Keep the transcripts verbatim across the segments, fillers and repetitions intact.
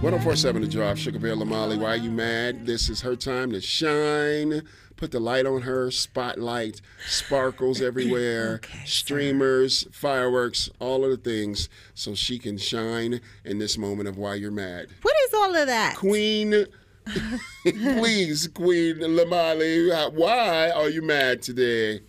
oh four seven The Drive, Sugar Bear Lamali. Why are you mad? This is her time to shine. Put the light on her, spotlight, sparkles everywhere, Okay, streamers, fireworks, all of the things, so she can shine in this moment of why you're mad. What is all of that? Queen, please, Queen Lamali, why are you mad today?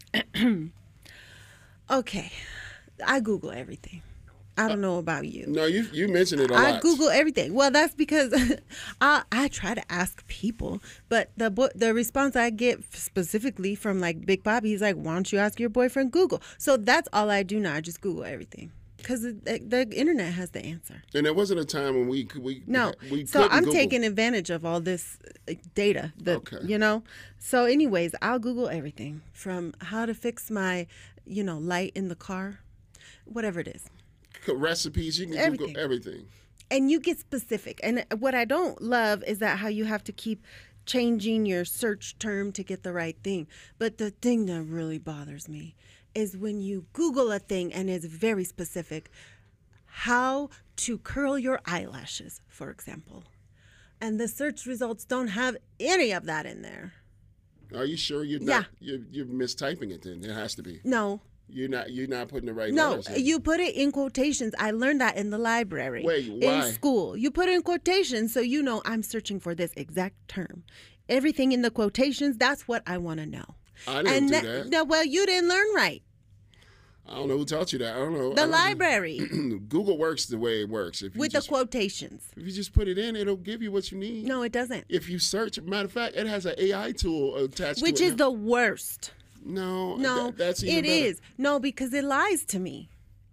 Okay, I Google everything. I don't know about you. No, you you mentioned it a I lot. Google everything. Well, that's because I I try to ask people, but the bo- the response I get specifically from like Big Bobby, he's like, "Why don't you ask your boyfriend Google?" So that's all I do now. I just Google everything because the, the internet has the answer. And there wasn't a time when we we No, we so couldn't I'm Google. taking advantage of all this uh, data. That, Okay. You know. So, anyways, I'll Google everything from how to fix my, you know, light in the car, whatever it is. recipes. You can Everything. Google everything. And you get specific. And what I don't love is that how you have to keep changing your search term to get the right thing. But the thing that really bothers me is when you Google a thing and it's very specific, how to curl your eyelashes, for example. And the search results don't have any of that in there. Are you sure you're Yeah. not you're, you're mistyping it then? It has to be. No. You're not you're not putting the right No, letters in. you put it in quotations. I learned that in the library. Wait, why? In school. You put it in quotations so you know I'm searching for this exact term. Everything in the quotations, that's what I want to know. I didn't and do that, that. No, well, you didn't learn right. I don't know who taught you that. I don't know. The I don't library know. Google works the way it works. If you with just, the quotations. if you just put it in, it'll give you what you need. No, it doesn't. If you search, matter of fact, it has an A I tool attached Which to it. is the worst. No, No, that, that's even it better. is. No, because it lies to me.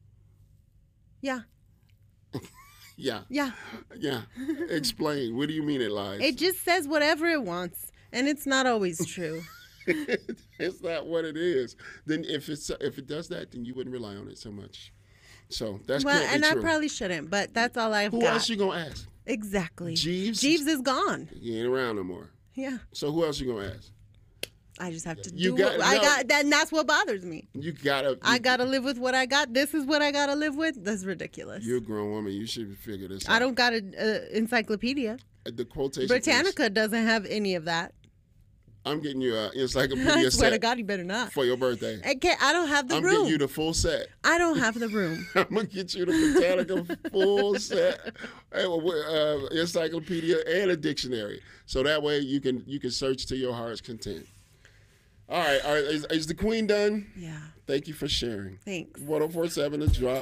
Yeah, Yeah, yeah. yeah. Explain. What do you mean it lies? It just says whatever it wants, and it's not always true. It's not what it is. Then if it's if it does that, then you wouldn't rely on it so much. So that's Well, can't and be I true. probably shouldn't, but that's all I've Who got. else you gonna ask? Exactly. Jeeves? Jeeves is gone. He ain't around no more. Yeah. So who else you gonna ask? I just have to You do got- what I no. got. That, and that's what bothers me. You gotta. I you- gotta live with what I got. This is what I gotta live with. That's ridiculous. You're a grown woman. You should figure this out. I don't got an uh, encyclopedia. The quotation. Britannica doesn't have any of that. I'm getting you an encyclopedia I swear to set God, you better not. for your birthday. I can't. I don't have the I'm room. getting you the full set. I don't have the room. I'm gonna get you the Britannica full set, uh, encyclopedia and a dictionary, so that way you can you can search to your heart's content. All right, all right. Is, is the Queen done? Yeah. Thank you for sharing. Thanks. one oh four seven The Drop.